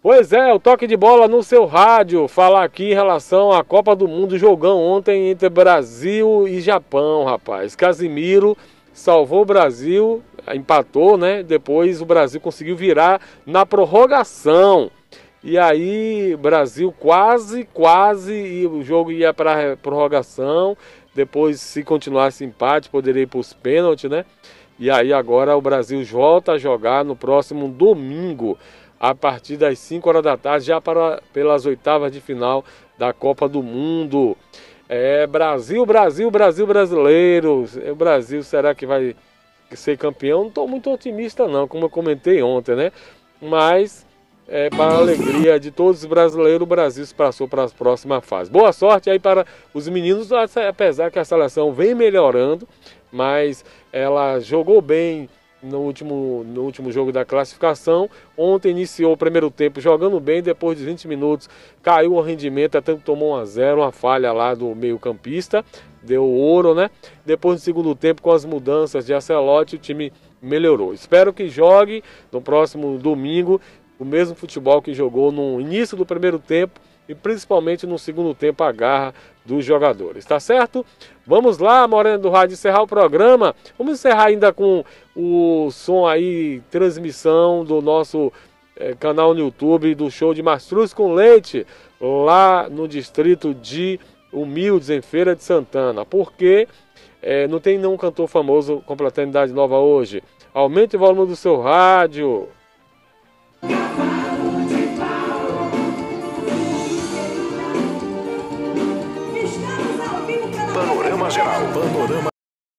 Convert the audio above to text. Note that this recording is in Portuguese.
Pois é, o toque de bola no seu rádio. Falar aqui em relação à Copa do Mundo, jogão ontem entre Brasil e Japão, rapaz. Casimiro salvou o Brasil, empatou, né? Depois o Brasil conseguiu virar na prorrogação. E aí, Brasil quase, e o jogo ia para prorrogação. Depois, se continuasse empate, poderia ir para os pênaltis, né? E aí agora o Brasil volta a jogar no próximo domingo, a partir das 5 horas da tarde, já pelas oitavas de final da Copa do Mundo. Brasil brasileiro. O Brasil, será que vai ser campeão? Não estou muito otimista não, como eu comentei ontem, né? Mas, para a alegria de todos os brasileiros, o Brasil se passou para a próxima fase. Boa sorte aí para os meninos, apesar que a seleção vem melhorando, mas ela jogou bem no último jogo da classificação. Ontem iniciou o primeiro tempo jogando bem, depois de 20 minutos caiu o rendimento, até que tomou 1-0, uma falha lá do meio campista, deu ouro, né? Depois do segundo tempo, com as mudanças de Ancelotti, o time melhorou. Espero que jogue no próximo domingo o mesmo futebol que jogou no início do primeiro tempo e principalmente no segundo tempo, a garra dos jogadores, tá certo? Vamos lá, Morena do Rádio, encerrar o programa. Vamos encerrar ainda com o som aí, transmissão do nosso canal no YouTube, do show de Mastruz com Leite, lá no distrito de Humildes, em Feira de Santana. Porque não tem nenhum cantor famoso completando idade nova hoje. Aumente o volume do seu rádio.